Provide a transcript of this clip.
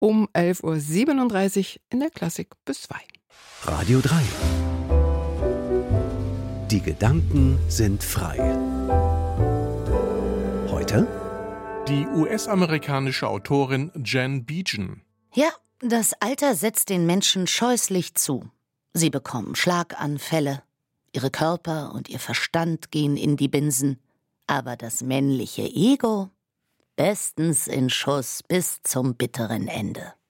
um 11.37 Uhr in der Klassik bis 2. Radio 3. Die Gedanken sind frei. Heute? Die US-amerikanische Autorin Jen Beechen. Ja, das Alter setzt den Menschen scheußlich zu. Sie bekommen Schlaganfälle. Ihre Körper und ihr Verstand gehen in die Binsen. Aber das männliche Ego bestens in Schuss bis zum bitteren Ende.